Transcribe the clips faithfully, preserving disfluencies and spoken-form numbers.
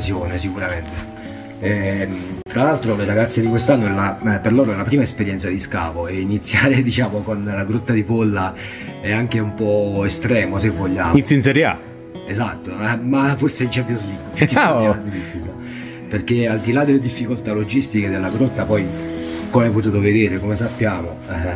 un'occasione sicuramente. Eh, tra l'altro le ragazze di quest'anno è la, eh, per loro è la prima esperienza di scavo e iniziare diciamo con la Grotta di Polla è anche un po' estremo se vogliamo. Inizia in Serie A. Esatto, eh, ma forse in Champions League Oh. perché al di là delle difficoltà logistiche della grotta, poi come hai potuto vedere, come sappiamo,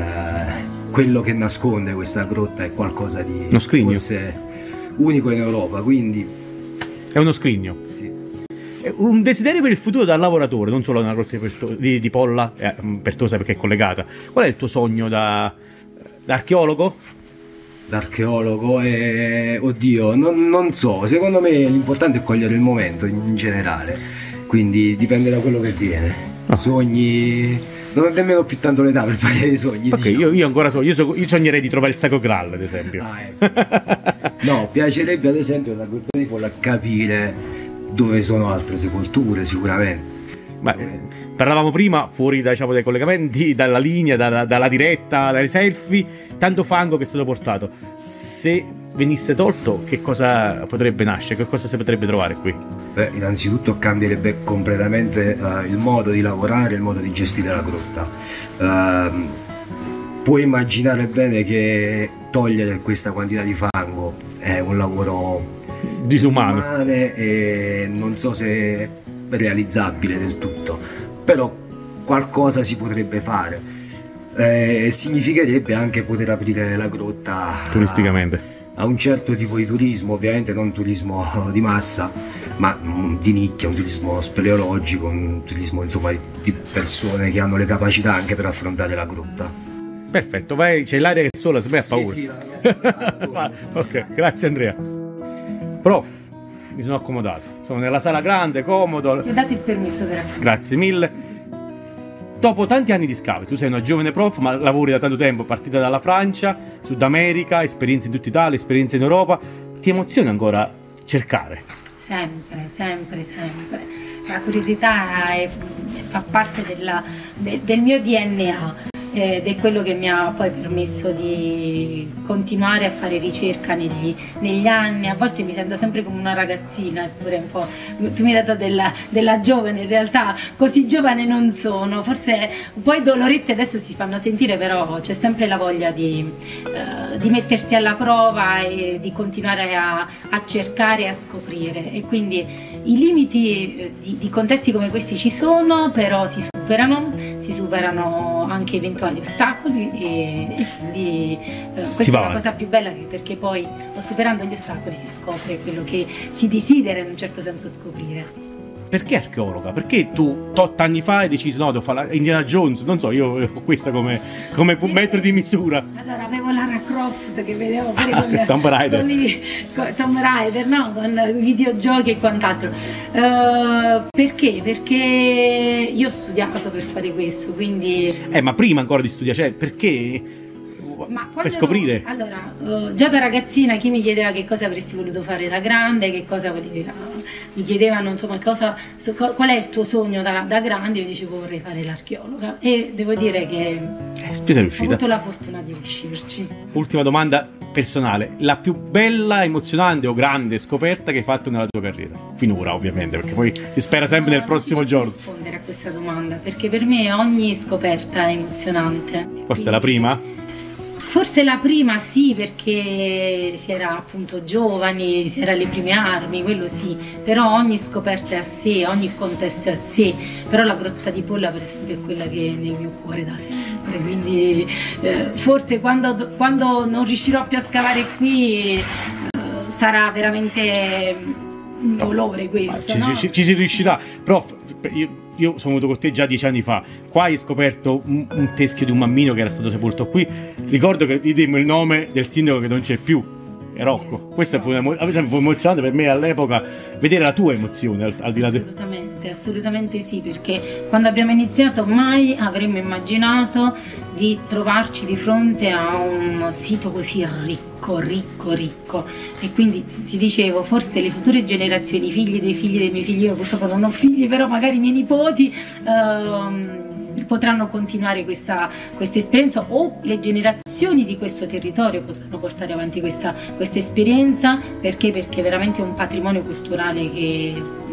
eh, quello che nasconde questa grotta è qualcosa di uno scrigno, forse unico in Europa, quindi è uno scrigno. Sì. Un desiderio per il futuro da lavoratore, non solo una grotta di, Perto- di, di Polla, eh, Pertosa perché è collegata. Qual è il tuo sogno da, da archeologo? Da archeologo e oddio, non, non so, secondo me l'importante è cogliere il momento in, in generale, quindi dipende da quello che viene. Ah. Sogni, non ho nemmeno più tanto l'età per fare dei sogni. Ok, diciamo. io, io ancora so, io, so, io sognerei di trovare il Sacro Graal, ad esempio. Ah, ecco. No, piacerebbe ad esempio da Grotta di Polla capire dove sono altre sepolture sicuramente. Ma, eh, parlavamo prima fuori da, diciamo, dai collegamenti, dalla linea, da, dalla diretta, dai selfie, tanto fango che è stato portato. Se venisse tolto, che cosa potrebbe nascere? Che cosa si potrebbe trovare qui? Beh, innanzitutto cambierebbe completamente uh, il modo di lavorare, il modo di gestire la grotta. Uh, puoi immaginare bene che togliere questa quantità di fango è un lavoro disumano e non so se realizzabile del tutto, però qualcosa si potrebbe fare. Eh, significherebbe anche poter aprire la grotta turisticamente a, a un certo tipo di turismo, ovviamente non turismo di massa, ma um, di nicchia, un turismo speleologico, un turismo insomma di persone che hanno le capacità anche per affrontare la grotta. Perfetto, vai, c'è l'aria che sola, se me ha paura. Sì, sì, la, la, ok, grazie Andrea. Prof, mi sono accomodato, sono nella sala grande, comodo. Ti ho dato il permesso per... Grazie mille. Dopo tanti anni di scavi, tu sei una giovane prof, ma lavori da tanto tempo, partita dalla Francia, Sud America, esperienze in tutta Italia, esperienze in Europa. Ti emoziona ancora cercare? Sempre, sempre, sempre. La curiosità è, fa parte della, de, del mio D N A. Ed è quello che mi ha poi permesso di continuare a fare ricerca negli, negli anni. A volte mi sento sempre come una ragazzina, eppure un po'. Tu mi hai dato della, della giovane, in realtà così giovane non sono. Forse poi i doloretti adesso si fanno sentire, però c'è sempre la voglia di, uh, di mettersi alla prova e di continuare a, a cercare e a scoprire. E quindi i limiti di, di contesti come questi ci sono, però si superano, si superano anche eventuali ostacoli e, e quindi eh, questa è la cosa più bella, perché poi superando gli ostacoli si scopre quello che si desidera in un certo senso scoprire. Perché archeologa? Perché tu tot anni fa hai deciso no, devo fare Indiana Jones? Non so, io ho questa come, come metro di misura. Allora avevo Lara Croft che vedevo pure con Tomb Raider, con i, con Tomb Raider, no? Con i videogiochi e quant'altro. Uh, perché? Perché io ho studiato per fare questo, quindi... Eh, ma prima ancora di studiare, cioè, perché... Ma per scoprire? Ero, allora, uh, già da ragazzina chi mi chiedeva che cosa avresti voluto fare da grande, che cosa volevi, uh, mi chiedevano insomma cosa, so, qual è il tuo sogno da, da grande, io dicevo vorrei fare l'archeologa e devo dire che eh, ho avuto la fortuna di riuscirci. Ultima domanda personale, la più bella, emozionante o grande scoperta che hai fatto nella tua carriera? Finora ovviamente, perché poi si spera sempre no, nel prossimo non giorno. Non posso rispondere a questa domanda, perché per me ogni scoperta è emozionante. Forse quindi... la prima? Forse la prima sì, perché si era appunto giovani, si era alle prime armi, quello sì, però ogni scoperta è a sé, ogni contesto è a sé, però la Grotta di Polla per esempio è quella che è nel mio cuore da sempre, quindi eh, forse quando, quando non riuscirò più a scavare qui eh, sarà veramente un dolore questo, ci, no? ci, ci si riuscirà, però io, io sono venuto con te già dieci anni fa, qua hai scoperto un, un teschio di un mammino che era stato sepolto qui, ricordo che gli dimmo il nome del sindaco che non c'è più, è Rocco. Questo fu emozionante per me all'epoca, vedere la tua emozione al, al di là del... Assolutamente, assolutamente sì, perché quando abbiamo iniziato mai avremmo immaginato di trovarci di fronte a un sito così ricco, ricco, ricco. E quindi ti dicevo, forse le future generazioni, i figli dei figli dei miei figli, io purtroppo non ho figli, però magari i miei nipoti ehm, potranno continuare questa, questa esperienza, o le generazioni di questo territorio potranno portare avanti questa, questa esperienza, perché? Perché veramente è un patrimonio culturale che